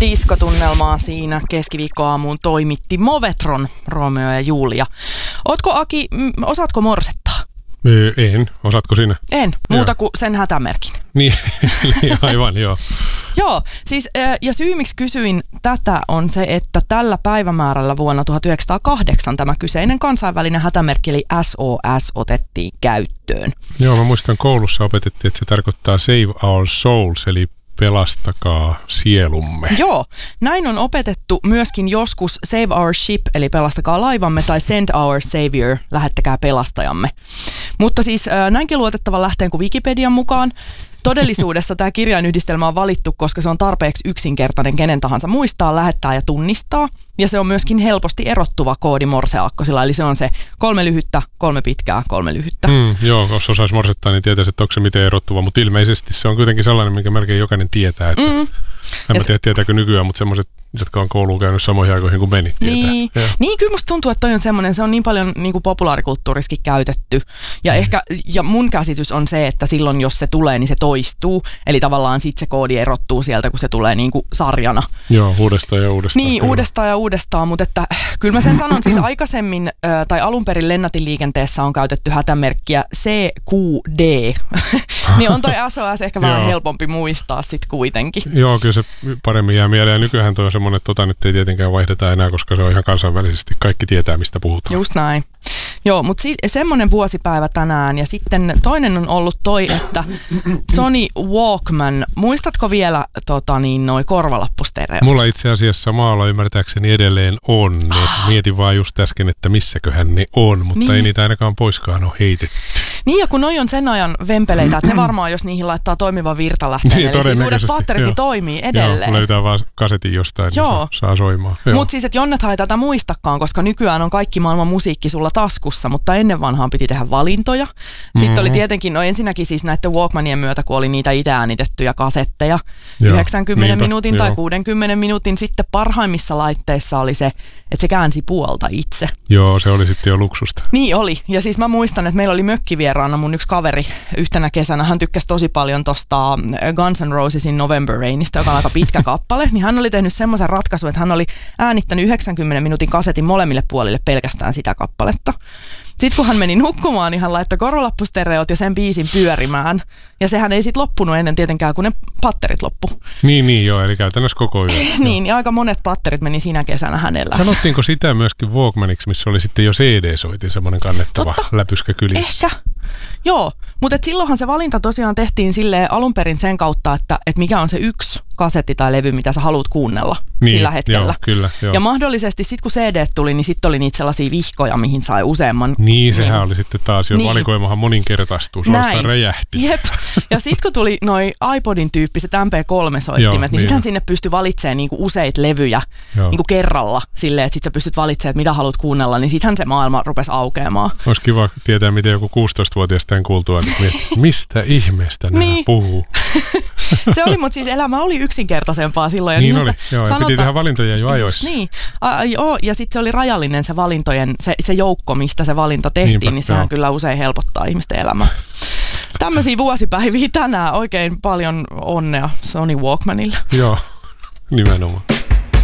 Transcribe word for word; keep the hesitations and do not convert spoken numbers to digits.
diskotunnelmaa siinä keskiviikkoaamuun toimitti Movetron, Romeo ja Julia. Ootko Aki, osaatko morsettaa? En. Osaatko sinä? En, muuta joo. kuin sen hätämerkin. Niin, aivan joo. Joo, siis ja syy miksi kysyin tätä on se, että tällä päivämäärällä vuonna tuhatyhdeksänsataakahdeksan tämä kyseinen kansainvälinen hätämerkki eli S O S otettiin käyttöön. Joo, mä muistan koulussa opetettiin, että se tarkoittaa Save Our Souls, eli pelastakaa sielumme. Joo, näin on opetettu myöskin joskus Save Our Ship, eli pelastakaa laivamme, tai Send Our Savior, lähettäkää pelastajamme. Mutta siis näinkin luotettavan lähteen kuin Wikipedian mukaan todellisuudessa tämä kirjainyhdistelmä on valittu, koska se on tarpeeksi yksinkertainen kenen tahansa muistaa, lähettää ja tunnistaa. Ja se on myöskin helposti erottuva koodi morseaakkosilla, eli se on se kolme lyhyttä, kolme pitkää, kolme lyhyttä. Mm, joo, jos osaisi morsettaa, niin tietäisi, että onko se miten erottuva, mutta ilmeisesti se on kuitenkin sellainen, minkä melkein jokainen tietää. Että mm. En mä tiedä, tietääkö nykyään, mutta semmoiset, jotka on kouluun käynyt samoihin aikoihin kuin menit, tietää. Niin, niin kyllä musta tuntuu, että toi on semmoinen, se on niin paljon niin kuin populaarikulttuuriskin käytetty. Ja, mm. ehkä, ja mun käsitys on se, että silloin jos se tulee, niin se toistuu. Eli tavallaan sit se koodi erottuu sieltä, kun se tulee niin kuin sarjana. Joo, uudestaan ja uudestaan. Niin, uudestaan ja uudestaan, mutta että kyllä mä sen sanon siis aikaisemmin, tai alun perin lennätinliikenteessä on käytetty hätämerkkiä C Q D. Niin on toi S O S ehkä vähän helpompi muistaa sit kuitenkin. Joo, kyllä se paremmin jää mieleen. Ja nykyään toi on semmoinen, että tota nyt ei tietenkään vaihdeta enää, koska se on ihan kansainvälisesti. Kaikki tietää, mistä puhutaan. Just näin. Joo, mutta si- semmoinen vuosipäivä tänään. Ja sitten toinen on ollut toi, että Sony Walkman. Muistatko vielä tota, niin, noi korvalappustereot? Mulla itse asiassa maalla ymmärtääkseni edelleen on. Ah. Mietin vaan just äsken, että missäköhän ne on, mutta niin. Ei niitä ainakaan poiskaan ole heitetty. Niin ja kun noi on sen ajan vempeleitä, että ne varmaan jos niihin laittaa toimivan virtalähteen, niin, eli siis uudet patterit niin toimii edelleen. Joo, löytää vaan kasetin jostain, niin saa, saa soimaan. Mutta siis, että Jonnethan ei tätä muistakaan, koska nykyään on kaikki maailman musiikki sulla taskussa, mutta ennen vanhaan piti tehdä valintoja. Sitten mm-hmm. oli tietenkin, no ensinnäkin siis näiden Walkmanien myötä, kun oli niitä itse äänitettyjä kasetteja, joo, yhdeksänkymmenen niinpä, minuutin tai joo. kuudenkymmenen minuutin, sitten parhaimmissa laitteissa oli se, että se käänsi puolta itse. Joo, se oli sitten jo luksusta. Niin oli, ja siis mä muistan, että meillä oli mökkivieraana mun yksi kaveri yhtenä kesänä, hän tykkäsi tosi paljon tosta Guns N' Rosesin November Rainista, joka on aika pitkä kappale, niin hän oli tehnyt semmoisen ratkaisun, että hän oli äänittänyt yhdeksänkymmenen minuutin kasetin molemmille puolille pelkästään sitä kappaletta. Sitten kun hän meni nukkumaan, niin hän laittoi korvalappustereot ja sen biisin pyörimään. Ja sehän ei sitten loppunut ennen tietenkään, kun ne patterit loppu. Niin, niin joo, eli käytännössä koko yö. Niin, ja aika monet patterit meni siinä kesänä hänellä. Sanottiinko sitä myöskin Walkmaniksi, missä oli sitten jo C D-soitin, semmoinen kannettava Totta. läpyskä kylissä? Ehkä. Joo, mutta silloinhan se valinta tosiaan tehtiin silleen alun perin sen kautta, että et mikä on se yksi kasetti tai levy, mitä sä haluat kuunnella niin, sillä hetkellä. Joo, kyllä, joo. Ja mahdollisesti sitten kun C D tuli, niin sitten oli niitä sellaisia vihkoja, mihin sai useamman. Niin, sehän niin, oli sitten taas jo niin, valikoimahan moninkertaistuu, suorastaan räjähti. Jep. Ja sitten kun tuli noi iPodin tyyppiset M P kolme soittimet, joo, niin, niin sittenhän sinne pystyi valitsemaan niinku useita levyjä niinku kerralla silleen, että sit sä pystyt valitsemaan, mitä haluat kuunnella, niin sittenhän se maailma rupesi aukeamaan. Olisi kiva tietää, miten joku kuusitoistavuotias tämän kuultua, että mistä ihmeestä nämä niin. puhuu. Se oli, mutta siis elämä oli yksinkertaisempaa silloin. Ja niin oli, joo, sanota, piti tehdä valintoja jo ajoissa. Niin, a, joo, ja sitten se oli rajallinen se valintojen, se, se joukko, mistä se valinta tehtiin, Niinpä, niin sehän joo. kyllä usein helpottaa ihmisten elämää. Tämmöisiä vuosipäiviä tänään, oikein paljon onnea Sony Walkmanille. Joo, nimenomaan.